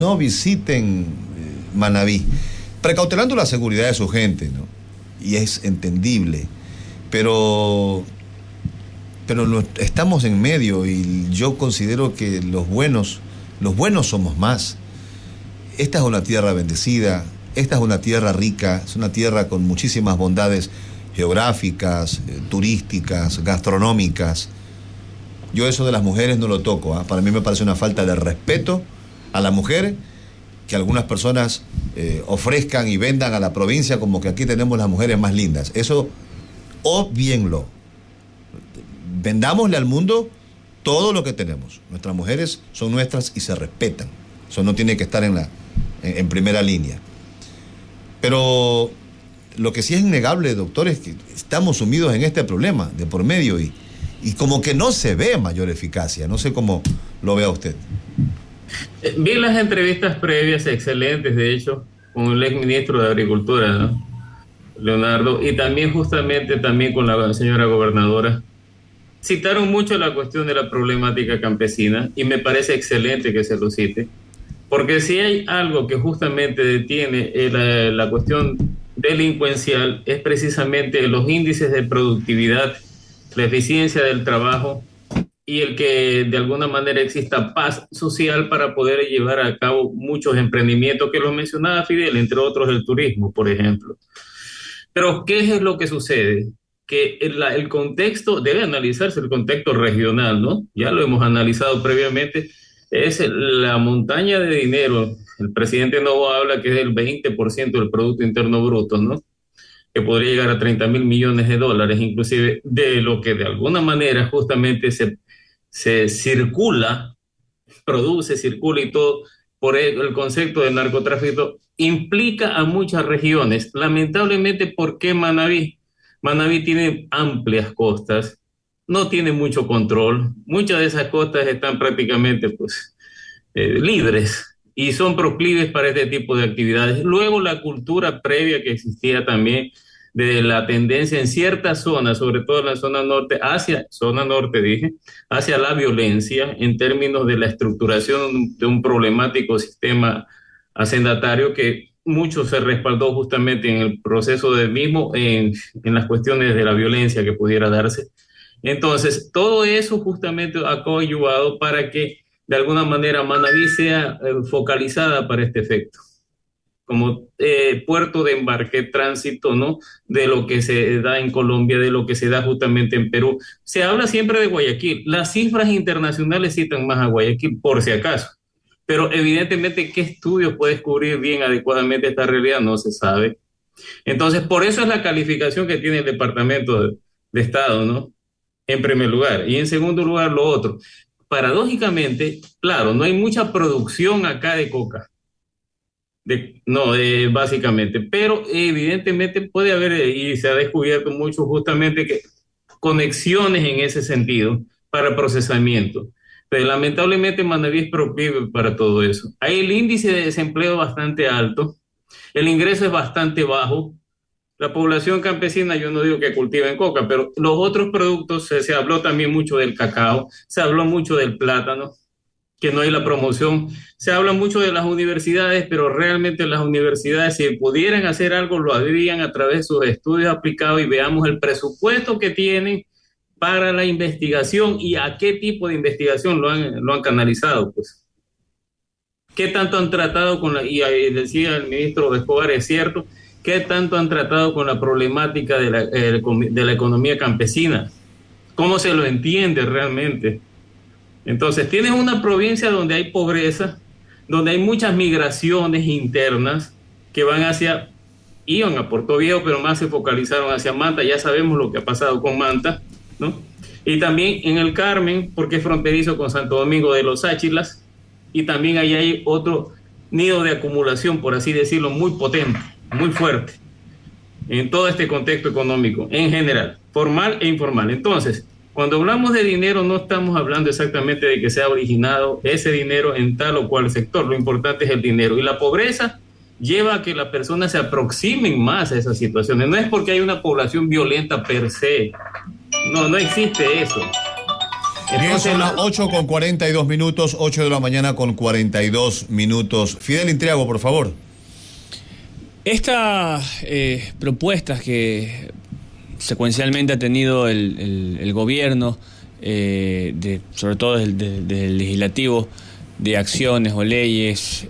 no visiten Manabí, precautelando la seguridad de su gente, ¿no? Y es entendible, pero estamos en medio y yo considero que los buenos somos más. Esta es una tierra bendecida, esta es una tierra rica, es una tierra con muchísimas bondades geográficas, turísticas, gastronómicas. Yo eso de las mujeres no lo toco, ¿eh? Para mí me parece una falta de respeto a la mujer que algunas personas ofrezcan y vendan a la provincia como que aquí tenemos las mujeres más lindas. Eso, obvienlo. Vendámosle al mundo todo lo que tenemos. Nuestras mujeres son nuestras y se respetan. Eso no tiene que estar en primera línea. Pero lo que sí es innegable, doctor, es que estamos sumidos en este problema de por medio y como que no se ve mayor eficacia. No sé cómo lo vea usted. Vi las entrevistas previas, excelentes, de hecho, con el exministro de Agricultura, ¿no? Leonardo, y también justamente también con la señora gobernadora. Citaron mucho la cuestión de la problemática campesina y me parece excelente que se lo cite, porque si hay algo que justamente detiene la cuestión delincuencial es precisamente los índices de productividad, la eficiencia del trabajo y el que de alguna manera exista paz social para poder llevar a cabo muchos emprendimientos que los mencionaba Fidel, entre otros el turismo, por ejemplo. Pero ¿qué es lo que sucede? Que el contexto, debe analizarse el contexto regional, ¿no? Ya lo hemos analizado previamente, es la montaña de dinero. El presidente Novo habla que es el 20% del Producto Interno Bruto, ¿no? Que podría llegar a 30 mil millones de dólares, inclusive de lo que de alguna manera justamente se circula, produce, circula y todo, por el concepto de narcotráfico, implica a muchas regiones. Lamentablemente, ¿por qué Manabí? Manabí tiene amplias costas, no tiene mucho control, muchas de esas costas están prácticamente pues, libres y son proclives para este tipo de actividades. Luego la cultura previa que existía también de la tendencia en ciertas zonas, sobre todo en la zona norte, hacia la violencia en términos de la estructuración de un problemático sistema hacendatario que mucho se respaldó justamente en el proceso del mismo, en las cuestiones de la violencia que pudiera darse. Entonces, todo eso justamente ha coadyuvado para que de alguna manera Manabí sea focalizada para este efecto, como puerto de embarque, tránsito, ¿no? De lo que se da en Colombia, de lo que se da justamente en Perú. Se habla siempre de Guayaquil. Las cifras internacionales citan más a Guayaquil, por si acaso. Pero evidentemente, ¿qué estudios puede cubrir bien adecuadamente esta realidad? No se sabe. Entonces, por eso es la calificación que tiene el Departamento de Estado, ¿no? En primer lugar. Y en segundo lugar, lo otro. Paradójicamente, claro, no hay mucha producción acá de coca. Básicamente, pero evidentemente puede haber, y se ha descubierto mucho justamente que conexiones en ese sentido para procesamiento. Pero lamentablemente Manabí es proclive para todo eso. Hay el índice de desempleo bastante alto, el ingreso es bastante bajo, la población campesina, yo no digo que cultiven coca, pero los otros productos, se habló también mucho del cacao, se habló mucho del plátano, que no hay la promoción. Se habla mucho de las universidades, pero realmente las universidades, si pudieran hacer algo, lo harían a través de sus estudios aplicados y veamos el presupuesto que tienen para la investigación y a qué tipo de investigación lo han canalizado, pues. ¿Qué tanto han tratado decía el ministro Escobar, es cierto, qué tanto han tratado con la problemática de la economía campesina? ¿Cómo se lo entiende realmente? Entonces, tienes una provincia donde hay pobreza, donde hay muchas migraciones internas que iban a Puerto Viejo, pero más se focalizaron hacia Manta. Ya sabemos lo que ha pasado con Manta, ¿no? Y también en el Carmen, porque es fronterizo con Santo Domingo de los Áchilas, y también ahí hay otro nido de acumulación, por así decirlo, muy potente, muy fuerte, en todo este contexto económico, en general, formal e informal. Entonces, cuando hablamos de dinero, no estamos hablando exactamente de que sea originado ese dinero en tal o cual sector. Lo importante es el dinero. Y la pobreza lleva a que las personas se aproximen más a esas situaciones. No es porque hay una población violenta per se. No existe eso. Bien, son las 8:42, 8 de la mañana con 42 minutos. Fidel Intriago, por favor. Estas propuestas que secuencialmente ha tenido el gobierno, sobre todo desde el legislativo, de acciones o leyes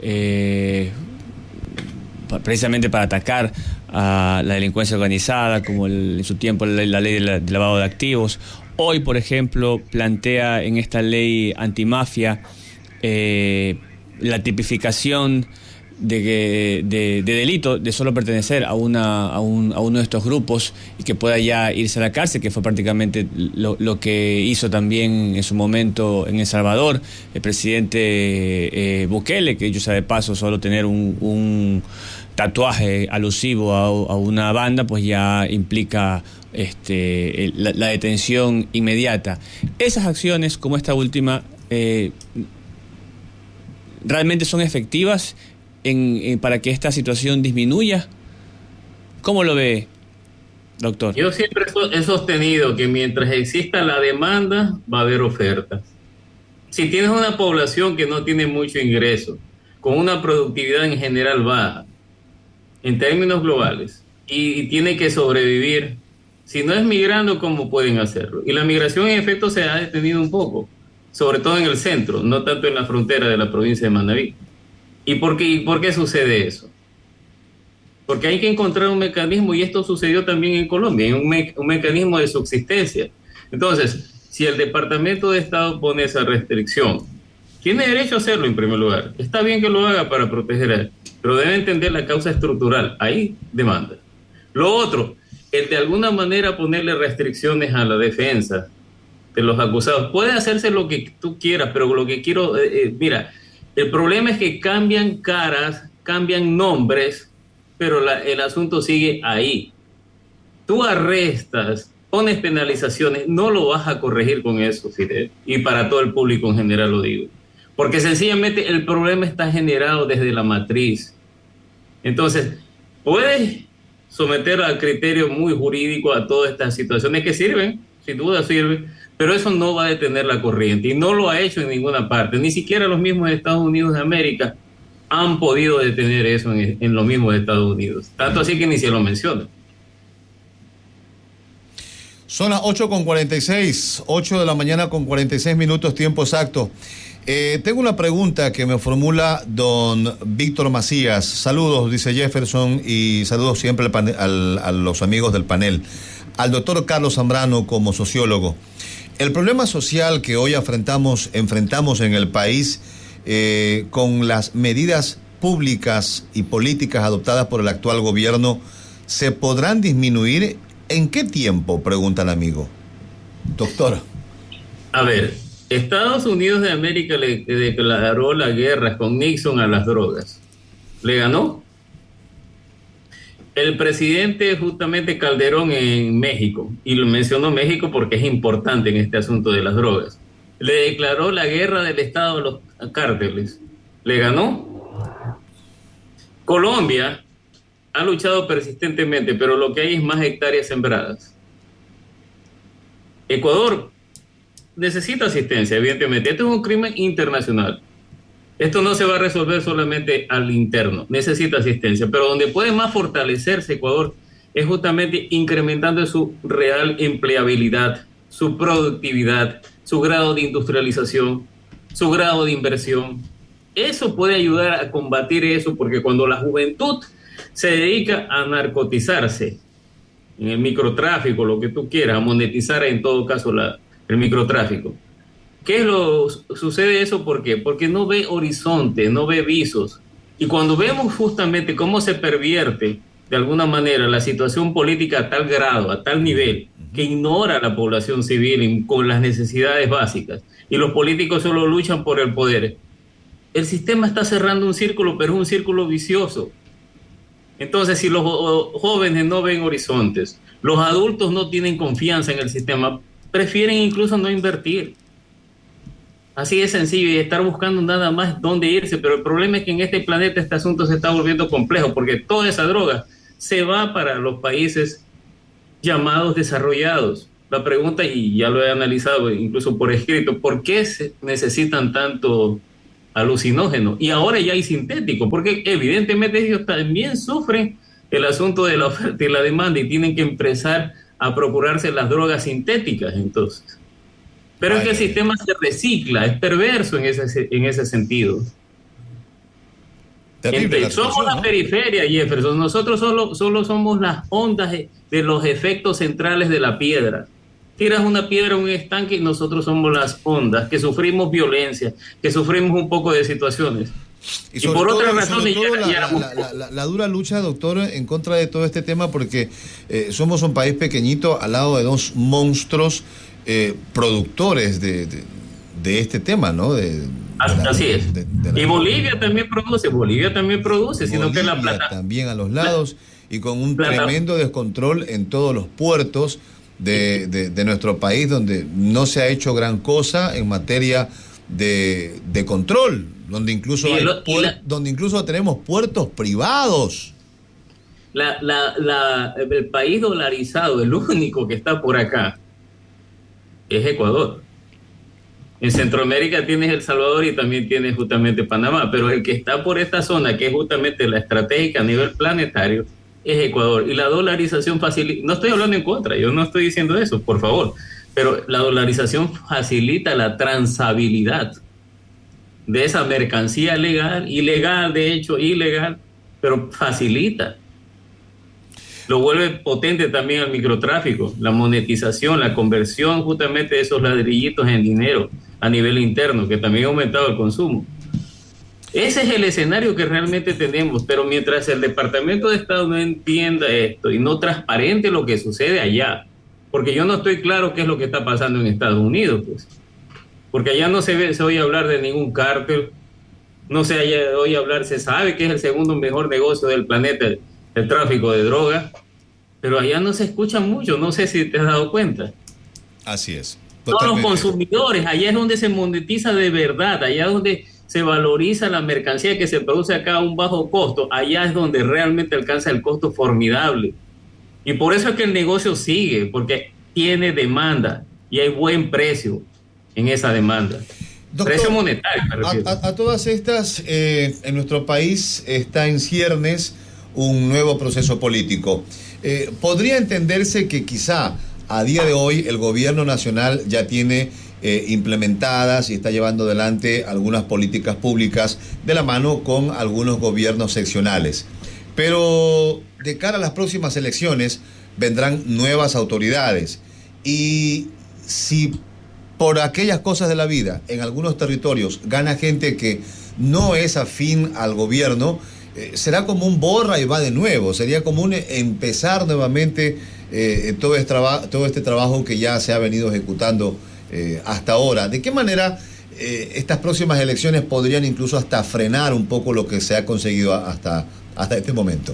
precisamente para atacar a la delincuencia organizada, como en su tiempo la ley de lavado de activos. Hoy, por ejemplo, plantea en esta ley antimafia la tipificación de delito de solo pertenecer a uno de estos grupos y que pueda ya irse a la cárcel, que fue prácticamente lo que hizo también en su momento en El Salvador el presidente Bukele, que dicho sea de paso, solo tener un tatuaje alusivo a una banda pues ya implica la detención inmediata. Esas acciones como esta última realmente son efectivas para que esta situación disminuya. ¿Cómo lo ve, doctor? Yo siempre he sostenido que mientras exista la demanda, va a haber oferta. Si tienes una población que no tiene mucho ingreso, con una productividad en general baja, en términos globales, y tiene que sobrevivir, si no es migrando, ¿cómo pueden hacerlo? Y la migración en efecto se ha detenido un poco, sobre todo en el centro, no tanto en la frontera de la provincia de Manabí. ¿Y por qué sucede eso? Porque hay que encontrar un mecanismo, y esto sucedió también en Colombia, un mecanismo de subsistencia. Entonces, si el Departamento de Estado pone esa restricción, tiene derecho a hacerlo en primer lugar. Está bien que lo haga para proteger a él, pero debe entender la causa estructural. Ahí demanda. Lo otro, el de alguna manera ponerle restricciones a la defensa de los acusados. Puede hacerse lo que tú quieras, pero lo que quiero, mira, el problema es que cambian caras, cambian nombres, pero el asunto sigue ahí. Tú arrestas, pones penalizaciones, no lo vas a corregir con eso, Fidel, y para todo el público en general lo digo. Porque sencillamente el problema está generado desde la matriz. Entonces, puedes someter al criterio muy jurídico a todas estas situaciones que sirven, sin duda sirven, pero eso no va a detener la corriente y no lo ha hecho en ninguna parte. Ni siquiera los mismos Estados Unidos de América han podido detener eso en los mismos Estados Unidos. Tanto así que ni se lo menciona. Son las 8:46, 8 de la mañana con 46 minutos, tiempo exacto. Tengo una pregunta que me formula don Víctor Macías. Saludos, dice Jefferson, y saludos siempre a los amigos del panel. Al doctor Carlos Zambrano como sociólogo. El problema social que hoy enfrentamos en el país con las medidas públicas y políticas adoptadas por el actual gobierno, ¿se podrán disminuir? ¿En qué tiempo? Pregunta el amigo. Doctor. A ver, Estados Unidos de América le declaró la guerra con Nixon a las drogas. ¿Le ganó? El presidente justamente Calderón en México, y lo mencionó México porque es importante en este asunto de las drogas, le declaró la guerra del Estado a los cárteles. ¿Le ganó? Colombia ha luchado persistentemente, pero lo que hay es más hectáreas sembradas. Ecuador necesita asistencia, evidentemente. Esto es un crimen internacional. Esto no se va a resolver solamente al interno, necesita asistencia, pero donde puede más fortalecerse Ecuador es justamente incrementando su real empleabilidad, su productividad, su grado de industrialización, su grado de inversión. Eso puede ayudar a combatir eso, porque cuando la juventud se dedica a narcotizarse, en el microtráfico, lo que tú quieras, a monetizar en todo caso el microtráfico, ¿qué sucede eso? ¿Por qué? Porque no ve horizonte, no ve visos. Y cuando vemos justamente cómo se pervierte de alguna manera la situación política a tal grado, a tal nivel, que ignora a la población civil con las necesidades básicas, y los políticos solo luchan por el poder, el sistema está cerrando un círculo, pero es un círculo vicioso. Entonces, si los jóvenes no ven horizontes, los adultos no tienen confianza en el sistema, prefieren incluso no invertir. Así de sencillo, y estar buscando nada más dónde irse. Pero el problema es que en este planeta este asunto se está volviendo complejo, porque toda esa droga se va para los países llamados desarrollados. la pregunta, y ya lo he analizado incluso por escrito, ¿por qué se necesitan tanto alucinógeno? Y ahora ya hay sintético, porque evidentemente ellos también sufren el asunto de la oferta y la demanda y tienen que empezar a procurarse las drogas sintéticas entonces. Pero es que el sistema se recicla, es perverso en ese sentido. Somos la periferia, Jefferson. Nosotros solo somos las ondas de los efectos centrales de la piedra. Tiras una piedra en un estanque y nosotros somos las ondas que sufrimos violencia, que sufrimos un poco de situaciones. Y por otra razón, la dura lucha, doctor, en contra de todo este tema, porque somos un país pequeñito al lado de dos monstruos productores de este tema, ¿no? Así es. Y Bolivia también produce, sino que la plata también a los lados y con un tremendo descontrol en todos los puertos de nuestro país, donde no se ha hecho gran cosa en materia de control, donde incluso donde incluso tenemos puertos privados. El país dolarizado, el único que está por acá, es Ecuador. En Centroamérica tienes El Salvador y también tienes justamente Panamá, pero el que está por esta zona, que es justamente la estratégica a nivel planetario, es Ecuador. Y la dolarización facilita, no estoy hablando en contra, yo no estoy diciendo eso, por favor, pero la dolarización facilita la transabilidad de esa mercancía ilegal, de hecho, ilegal, pero facilita. Lo vuelve potente también al microtráfico, la monetización, la conversión justamente de esos ladrillitos en dinero a nivel interno, que también ha aumentado el consumo. Ese es el escenario que realmente tenemos, pero mientras el Departamento de Estado no entienda esto y no transparente lo que sucede allá, porque yo no estoy claro qué es lo que está pasando en Estados Unidos, pues, porque allá no se oye hablar de ningún cártel, no se oye hablar, se sabe que es el segundo mejor negocio del planeta, el tráfico de drogas, pero allá no se escucha mucho, no sé si te has dado cuenta. Así es. Todos los consumidores, allá es donde se monetiza de verdad, allá es donde se valoriza la mercancía que se produce acá a un bajo costo, allá es donde realmente alcanza el costo formidable. Y por eso es que el negocio sigue, porque tiene demanda y hay buen precio en esa demanda. Doctor, precio monetario, me refiero. A todas estas, en nuestro país está en ciernes un nuevo proceso político. ¿Podría entenderse que quizá a día de hoy el gobierno nacional ya tiene implementadas y está llevando adelante algunas políticas públicas de la mano con algunos gobiernos seccionales, pero de cara a las próximas elecciones vendrán nuevas autoridades, y si por aquellas cosas de la vida en algunos territorios gana gente que no es afín al gobierno, será como un borra y va de nuevo, sería como un empezar nuevamente todo este trabajo que ya se ha venido ejecutando hasta ahora. ¿De qué manera estas próximas elecciones podrían incluso hasta frenar un poco lo que se ha conseguido hasta este momento?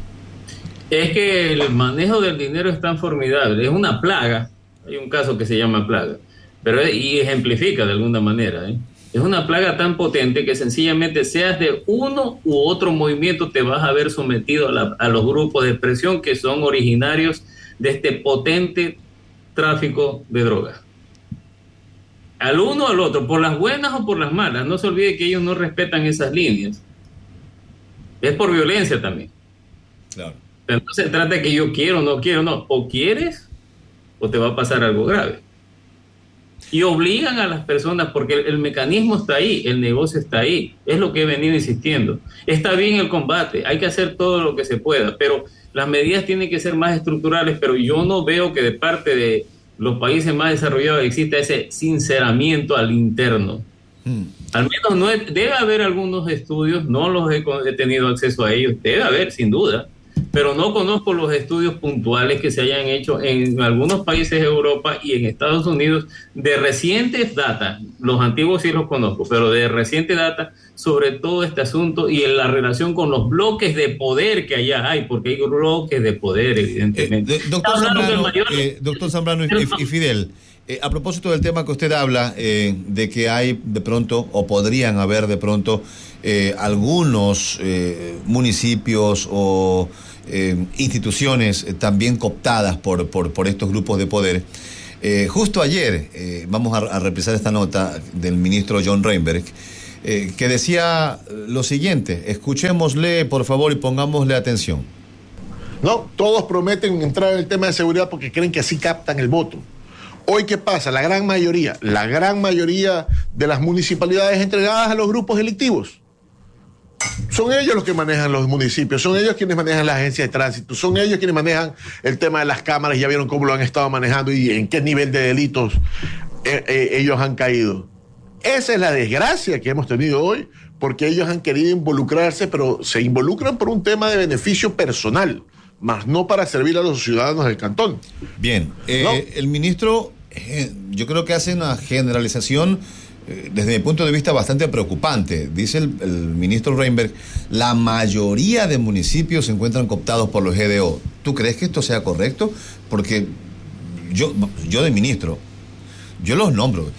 Es que el manejo del dinero es tan formidable, es una plaga, hay un caso que se llama plaga, pero y ejemplifica de alguna manera, es una plaga tan potente que sencillamente seas de uno u otro movimiento te vas a ver sometido a los grupos de presión que son originarios de este potente tráfico de drogas. Al uno o al otro, por las buenas o por las malas. No se olvide que ellos no respetan esas líneas. Es por violencia también. Claro. Entonces se trata de que yo quiero, no. O quieres o te va a pasar algo grave. Y obligan a las personas, porque el mecanismo está ahí, el negocio está ahí. Es lo que he venido insistiendo. Está bien el combate, hay que hacer todo lo que se pueda, pero las medidas tienen que ser más estructurales, pero yo no veo que de parte de los países más desarrollados exista ese sinceramiento al interno. Al menos debe haber algunos estudios, no los he tenido acceso a ellos, debe haber sin duda, pero no conozco los estudios puntuales que se hayan hecho en algunos países de Europa y en Estados Unidos de recientes data. Los antiguos sí los conozco, pero de reciente data sobre todo este asunto y en la relación con los bloques de poder que allá hay, porque hay bloques de poder, evidentemente. Doctor Zambrano y Fidel, a propósito del tema que usted habla, de que hay de pronto, o podrían haber de pronto, algunos municipios o instituciones también cooptadas por estos grupos de poder. Justo ayer, vamos a reprisar esta nota del ministro John Reinberg, que decía lo siguiente, escuchémosle por favor y pongámosle atención. No, todos prometen entrar en el tema de seguridad porque creen que así captan el voto. Hoy, ¿qué pasa? La gran mayoría de las municipalidades entregadas a los grupos delictivos. Son ellos los que manejan los municipios, son ellos quienes manejan la agencia de tránsito, son ellos quienes manejan el tema de las cámaras, ya vieron cómo lo han estado manejando y en qué nivel de delitos ellos han caído. Esa es la desgracia que hemos tenido hoy, porque ellos han querido involucrarse, pero se involucran por un tema de beneficio personal, más no para servir a los ciudadanos del cantón. Bien, el ministro, yo creo que hace una generalización desde mi punto de vista bastante preocupante. Dice el ministro Reinberg, la mayoría de municipios se encuentran cooptados por los GDO. ¿Tú crees que esto sea correcto? Porque yo de ministro, yo los nombro,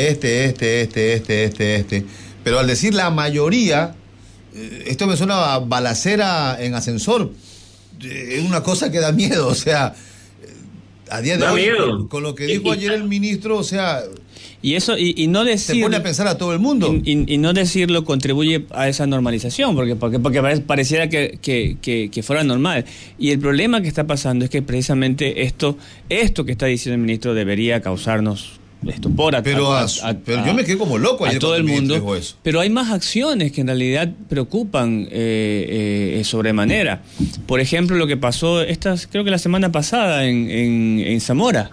pero al decir la mayoría, esto me suena a balacera en ascensor. Es una cosa que da miedo, o sea, a día de hoy, con lo que dijo ayer el ministro, o sea... Y eso, y no decir... Se pone a pensar a todo el mundo. Y no decirlo contribuye a esa normalización, porque pareciera que fuera normal. Y el problema que está pasando es que precisamente esto que está diciendo el ministro debería causarnos estupor pero yo me quedé como loco ayer a todo el mundo. Dijo eso. Pero hay más acciones que en realidad preocupan sobremanera. Por ejemplo, lo que pasó creo que la semana pasada en Zamora.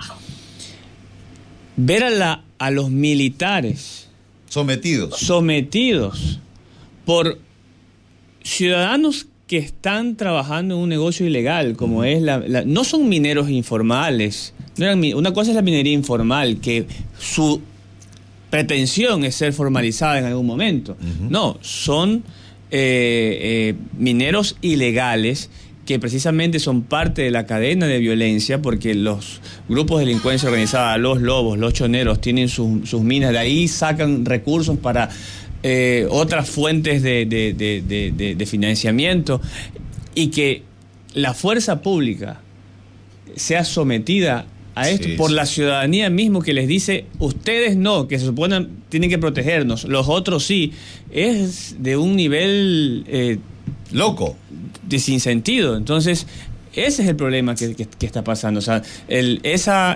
Ver a los militares sometidos por ciudadanos que están trabajando en un negocio ilegal, como es no son mineros informales. Una cosa es la minería informal, que su pretensión es ser formalizada en algún momento. No, son mineros ilegales que precisamente son parte de la cadena de violencia, porque los grupos de delincuencia organizada, los lobos, los choneros, tienen sus minas, de ahí sacan recursos para otras fuentes de financiamiento, y que la fuerza pública sea sometida a esto por la ciudadanía mismo, que les dice, ustedes no, que se supone tienen que protegernos, los otros sí, es de un nivel loco, de sin sentido. Entonces ese es el problema que está pasando. O sea, esta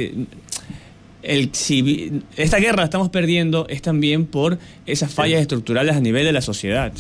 guerra la estamos perdiendo es también por esas fallas estructurales a nivel de la sociedad.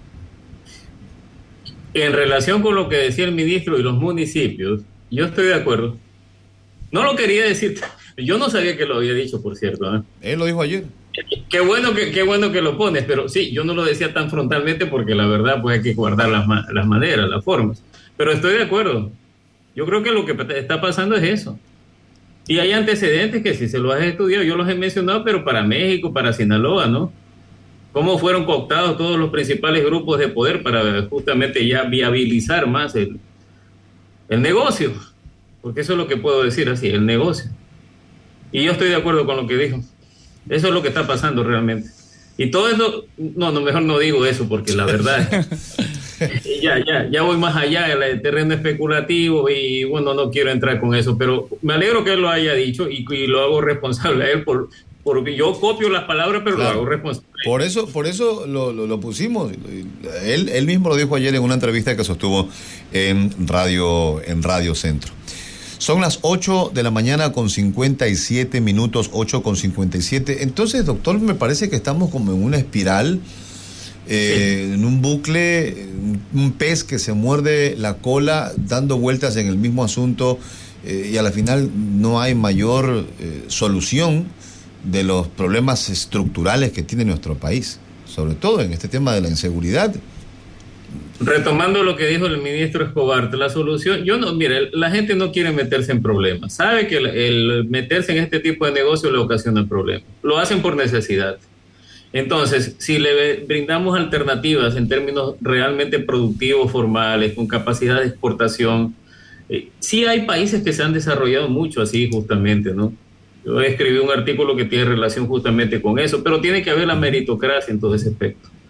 En relación con lo que decía el ministro y los municipios, yo estoy de acuerdo. No lo quería decir, yo no sabía que lo había dicho, por cierto, ¿eh? Él lo dijo ayer. Qué bueno que lo pones, pero sí, yo no lo decía tan frontalmente porque la verdad pues hay que guardar las maneras, las formas. Pero estoy de acuerdo. Yo creo que lo que está pasando es eso. Y hay antecedentes que si se los has estudiado, yo los he mencionado, pero para México, para Sinaloa, ¿no? Cómo fueron cooptados todos los principales grupos de poder para justamente ya viabilizar más el negocio. Porque eso es lo que puedo decir así, el negocio. Y yo estoy de acuerdo con lo que dijo. Eso es lo que está pasando realmente. Y todo eso, no, mejor no digo eso, porque la verdad ya voy más allá del terreno especulativo y bueno, no quiero entrar con eso, pero me alegro que él lo haya dicho y lo hago responsable a él porque yo copio las palabras, pero claro, lo hago responsable. Por eso lo pusimos. Él mismo lo dijo ayer en una entrevista que sostuvo en Radio Centro. Son las 8 de la mañana con 57 minutos, 8 con 57. Entonces, doctor, me parece que estamos como en una espiral, en un bucle, un pez que se muerde la cola, dando vueltas en el mismo asunto, y a la final no hay mayor solución de los problemas estructurales que tiene nuestro país, sobre todo en este tema de la inseguridad. Retomando lo que dijo el ministro Escobar, la solución, la gente no quiere meterse en problemas, sabe que el meterse en este tipo de negocio le ocasiona problemas, lo hacen por necesidad. Entonces, si le brindamos alternativas en términos realmente productivos, formales, con capacidad de exportación, sí hay países que se han desarrollado mucho así justamente, ¿no? Yo escribí un artículo que tiene relación justamente con eso, pero tiene que haber la meritocracia en todo ese aspecto.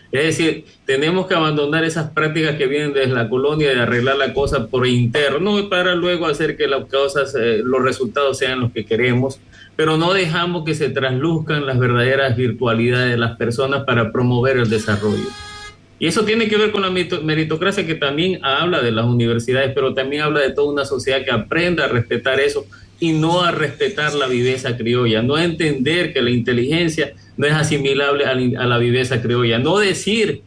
Es decir, tenemos que abandonar esas prácticas que vienen desde la colonia de arreglar la cosa por interno para luego hacer que las cosas, los resultados sean los que queremos, pero no dejamos que se trasluzcan las verdaderas virtualidades de las personas para promover el desarrollo. Y eso tiene que ver con la meritocracia, que también habla de las universidades, pero también habla de toda una sociedad que aprenda a respetar eso y no a respetar la viveza criolla, no a entender que la inteligencia no es asimilable a la viveza criolla, no decir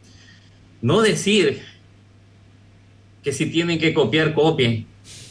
que si tienen que copiar, copien.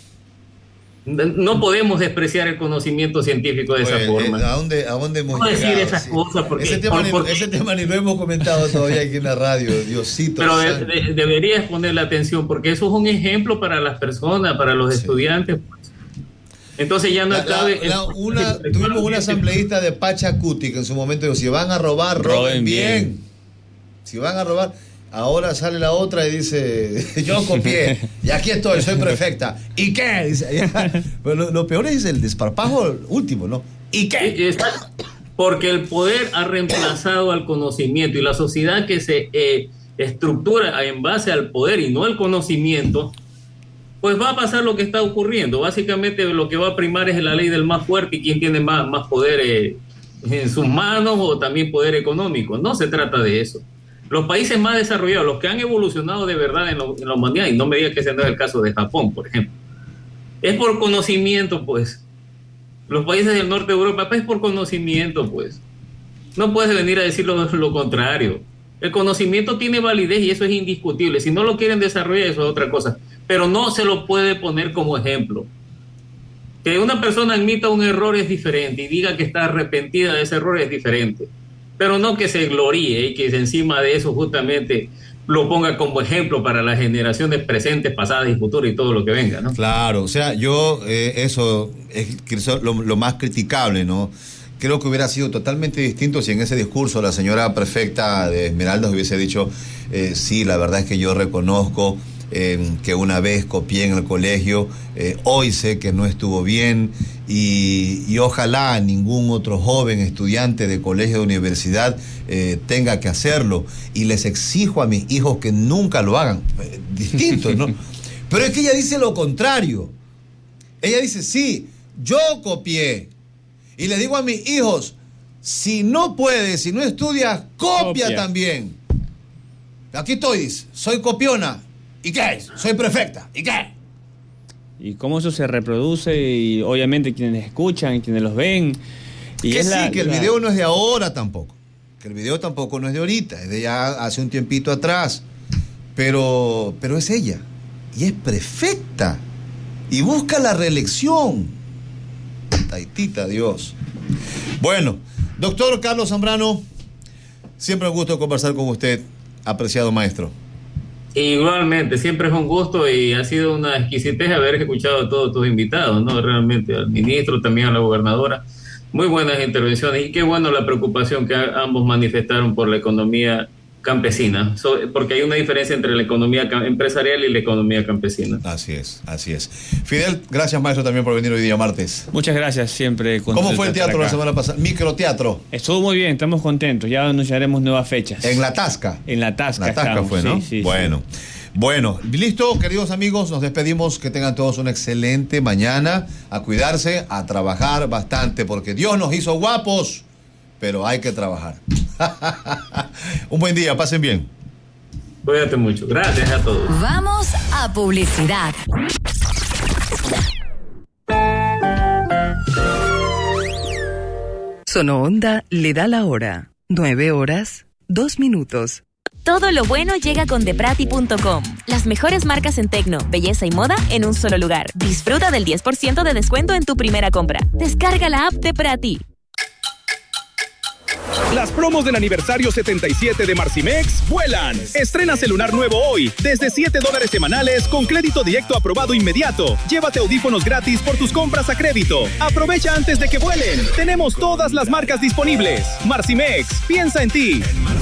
No podemos despreciar el conocimiento científico de esa forma. ¿A dónde hemos llegado? Decir esas cosas porque ese tema ni lo hemos comentado todavía aquí en la radio, Diosito. Pero deberías ponerle atención, porque eso es un ejemplo para las personas, para los estudiantes. Entonces ya no cabe... Tuvimos una asambleísta de Pachacuti que en su momento dijo, si van a robar, roben bien. Si van a robar... Ahora sale la otra y dice, yo copié, y aquí estoy, soy perfecta. ¿Y qué? Dice, pero lo peor es el desparpajo último, ¿no? ¿Y qué? Porque el poder ha reemplazado al conocimiento, y la sociedad que se estructura en base al poder y no al conocimiento, pues va a pasar lo que está ocurriendo. Básicamente lo que va a primar es la ley del más fuerte y quién tiene más poder en sus manos, o también poder económico. No se trata de eso. Los países más desarrollados, los que han evolucionado de verdad en la humanidad, y no me diga que ese no es el caso de Japón, por ejemplo, es por conocimiento, pues. Los países del norte de Europa, pues, es por conocimiento, pues. No puedes venir a decir lo contrario. El conocimiento tiene validez y eso es indiscutible. Si no lo quieren desarrollar, eso es otra cosa. Pero no se lo puede poner como ejemplo. Que una persona admita un error es diferente y diga que está arrepentida de ese error es diferente. Pero no que se gloríe y que encima de eso justamente lo ponga como ejemplo para las generaciones presentes, pasadas y futuras y todo lo que venga, ¿no? Claro, o sea, yo eso es lo más criticable, ¿no? Creo que hubiera sido totalmente distinto si en ese discurso la señora prefecta de Esmeraldas hubiese dicho, sí, la verdad es que yo reconozco que una vez copié en el colegio, hoy sé que no estuvo bien y ojalá ningún otro joven estudiante de colegio o universidad tenga que hacerlo, y les exijo a mis hijos que nunca lo hagan. Distinto, ¿no? Pero es que ella dice lo contrario. Ella dice, sí, yo copié, y le digo a mis hijos, si no puedes, si no estudias, copia también. Aquí estoy, soy copiona. ¿Y qué es? Soy perfecta. ¿Y qué? Y cómo eso se reproduce, y obviamente quienes escuchan, quienes los ven. Y que que el video no es de ahora tampoco. Que el video tampoco no es de ahorita, es de ya hace un tiempito atrás. Pero es ella. Y es prefecta. Y busca la reelección. Taitita Dios. Bueno, doctor Carlos Zambrano, siempre un gusto conversar con usted, apreciado maestro. Igualmente, siempre es un gusto y ha sido una exquisitez haber escuchado a todos tus invitados, ¿no? Realmente, al ministro, también a la gobernadora. Muy buenas intervenciones y qué bueno la preocupación que ambos manifestaron por la economía campesina, porque hay una diferencia entre la economía empresarial y la economía campesina. Así es, así es. Fidel, gracias maestro también por venir hoy día martes. Muchas gracias, siempre. ¿Cómo fue el teatro la semana pasada? Microteatro. Estuvo muy bien, estamos contentos, ya anunciaremos nuevas fechas. En La Tasca. En La Tasca. La Tasca fue, ¿no? Sí, bueno. Sí. Bueno, listo, queridos amigos, nos despedimos, que tengan todos una excelente mañana, a cuidarse, a trabajar bastante, porque Dios nos hizo guapos, pero hay que trabajar. Un buen día, pasen bien. Cuídate mucho, gracias a todos. Vamos a publicidad. Sonoonda le da la hora. 9:02. Todo lo bueno llega con deprati.com. Las mejores marcas en tecno, belleza y moda en un solo lugar. Disfruta del 10% de descuento en tu primera compra. Descarga la app de Prati. Las promos del aniversario 77 de Marcimex vuelan. Estrena celular nuevo hoy, desde $7 semanales con crédito directo aprobado inmediato. Llévate audífonos gratis por tus compras a crédito. Aprovecha antes de que vuelen. Tenemos todas las marcas disponibles. Marcimex, piensa en ti.